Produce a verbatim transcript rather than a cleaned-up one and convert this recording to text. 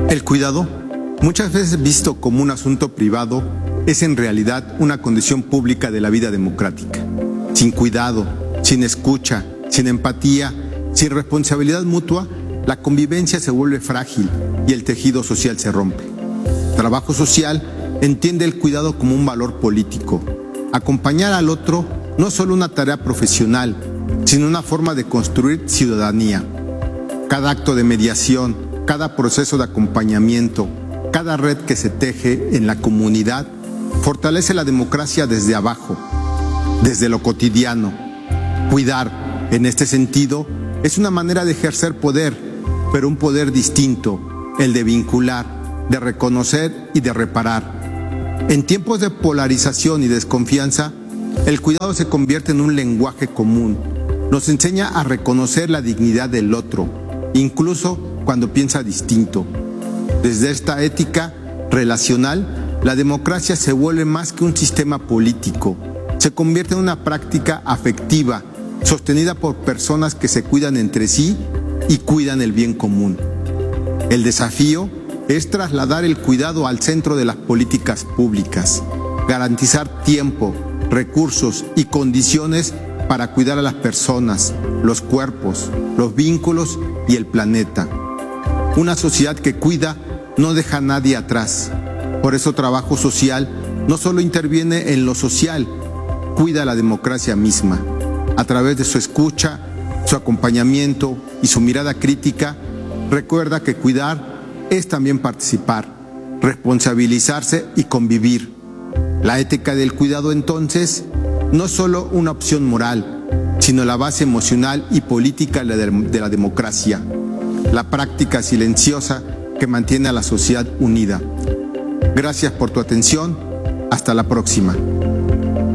El cuidado, muchas veces visto como un asunto privado, es en realidad una condición pública de la vida democrática. Sin cuidado, sin escucha, sin empatía, sin responsabilidad mutua, la convivencia se vuelve frágil y el tejido social se rompe. Trabajo social entiende el cuidado como un valor político. Acompañar al otro no es solo una tarea profesional, sino una forma de construir ciudadanía. Cada acto de mediación, cada proceso de acompañamiento, cada red que se teje en la comunidad fortalece la democracia desde abajo, desde lo cotidiano. Cuidar, en este sentido, es una manera de ejercer poder, pero un poder distinto, el de vincular, de reconocer y de reparar. En tiempos de polarización y desconfianza, el cuidado se convierte en un lenguaje común. Nos enseña a reconocer la dignidad del otro, incluso cuando piensa distinto. Desde esta ética relacional, la democracia se vuelve más que un sistema político. Se convierte en una práctica afectiva, sostenida por personas que se cuidan entre sí y cuidan el bien común. El desafío es trasladar el cuidado al centro de las políticas públicas, garantizar tiempo, recursos y condiciones para cuidar a las personas, los cuerpos, los vínculos y el planeta. Una sociedad que cuida no deja a nadie atrás. Por eso trabajo social no solo interviene en lo social, cuida la democracia misma. A través de su escucha, su acompañamiento y su mirada crítica, recuerda que cuidar es también participar, responsabilizarse y convivir. La ética del cuidado, entonces, no es solo una opción moral, sino la base emocional y política de la democracia, la práctica silenciosa que mantiene a la sociedad unida. Gracias por tu atención. Hasta la próxima.